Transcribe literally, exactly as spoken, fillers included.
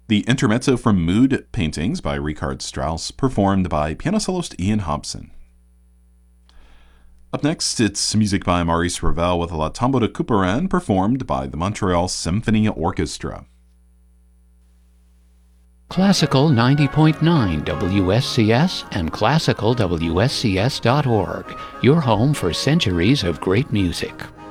The intermezzo from Mood Paintings by Richard Strauss, performed by piano soloist Ian Hobson. Up next, it's music by Maurice Ravel with La Tombe de Couperin, performed by the Montreal Symphony Orchestra. Classical ninety point nine W S C S and classical W S C S dot org, your home for centuries of great music.